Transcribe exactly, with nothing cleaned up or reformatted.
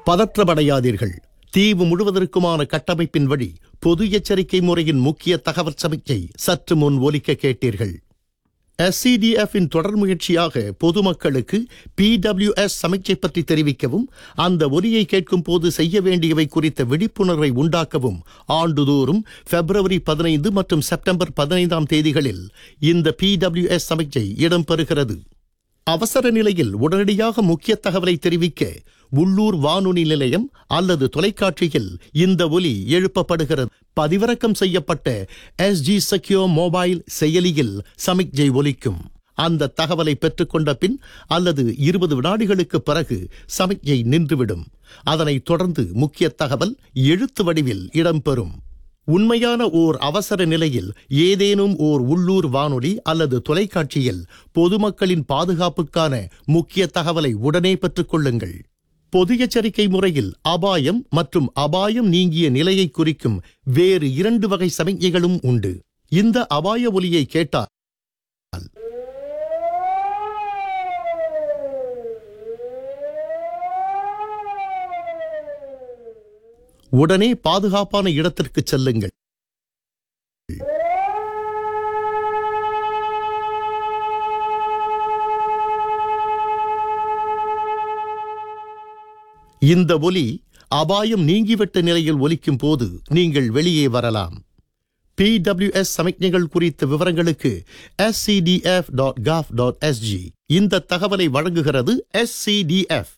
பதற்றமடையாதீர்கள். தீவு முழுவதற்குமான கட்டமைப்பின் வழி பொது எச்சரிக்கை முறையின் முக்கிய தகவல் சமிக்கை சற்று முன் ஒலிக்க கேட்டீர்கள். எஸ் சி டி எஃப் இன் தொடர் முயற்சியாக பொதுமக்களுக்கு பி டபிள்யூ எஸ் சமிக்கை பற்றி தெரிவிக்கவும், அந்த ஒலியை கேட்கும் போது செய்ய வேண்டியவை குறித்த விழிப்புணர்வை உண்டாக்கவும் ஆண்டுதோறும் பிப்ரவரி பதினைந்து மற்றும் செப்டம்பர் பதினைந்தாம் தேதிகளில் இந்த பி டபிள்யூ எஸ் சமிக்கை இடம்பெறுகிறது. அவசர நிலையில் உடனடியாக முக்கிய தகவலை தெரிவிக்க உள்ளூர் வானொலி நிலையம் அல்லது தொலைக்காட்சியில் இந்த ஒலி எழுப்பப்படுகிறது. பதிவிறக்கம் செய்யப்பட்ட எஸ் ஜி செக்யூர் மொபைல் செயலியில் சமிக்ஞை ஒலிக்கும். அந்த தகவலை பெற்றுக்கொண்ட பின் அல்லது இருபது வினாடிகளுக்கு பிறகு சமிக்ஞை நின்றுவிடும். அதனைத் தொடர்ந்து முக்கிய தகவல் எழுத்து வடிவில் இடம்பெறும். உண்மையான ஓர் அவசர நிலையில் ஏதேனும் ஓர் உள்ளூர் வானொலி அல்லது தொலைக்காட்சியில் பொதுமக்களின் பாதுகாப்புக்கான முக்கிய தகவலை உடனே பெற்றுக் கொள்ளுங்கள். பொது எச்சரிக்கை முறையில் அபாயம் மற்றும் அபாயம் நீங்கிய நிலையை குறிக்கும் வேறு இரண்டு வகை சமிக்ஞைகளும் உண்டு. இந்த அபாய ஒலியை கேட்டால் உடனே பாதுகாப்பான இடத்திற்கு செல்லுங்கள். இந்த ஒலி அபாயம் நீங்கிவிட்ட நிலையில் ஒலிக்கும் போது நீங்கள் வெளியே வரலாம். பி டபிள்யூ எஸ் சமிக்ஞைகள் குறித்த விவரங்களுக்கு S C D F dot gov dot S G இந்த தகவலை வழங்குகிறது. S C D F